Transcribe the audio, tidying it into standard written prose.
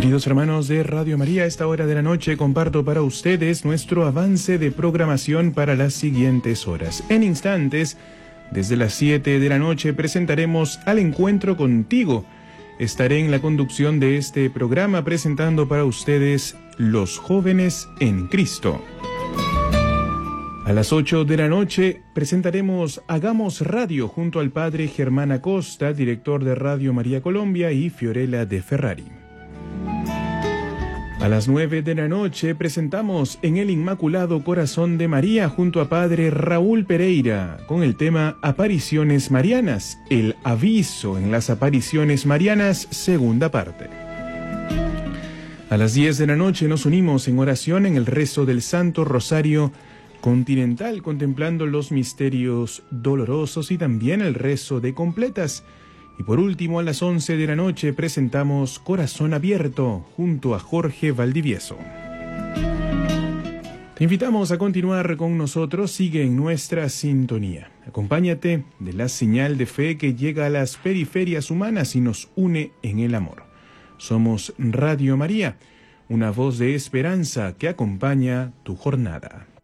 Queridos hermanos de Radio María, a esta hora de la noche comparto para ustedes nuestro avance de programación para las siguientes horas. En instantes, desde las 7 de la noche, presentaremos Al Encuentro Contigo. Estaré en la conducción de este programa presentando para ustedes Los Jóvenes en Cristo. A las 8 de la noche presentaremos Hagamos Radio junto al padre Germán Acosta, director de Radio María Colombia, y Fiorella de Ferrari. A las 9 de la noche presentamos En el Inmaculado Corazón de María junto a padre Raúl Pereira con el tema Apariciones Marianas, el aviso en las apariciones marianas, segunda parte. A las 10 de la noche nos unimos en oración en el rezo del Santo Rosario Continental, contemplando los misterios dolorosos y también el rezo de completas. Y por último, a las 11 de la noche presentamos Corazón Abierto junto a Jorge Valdivieso. Te invitamos a continuar con nosotros, sigue en nuestra sintonía. Acompáñate de la señal de fe que llega a las periferias humanas y nos une en el amor. Somos Radio María, una voz de esperanza que acompaña tu jornada.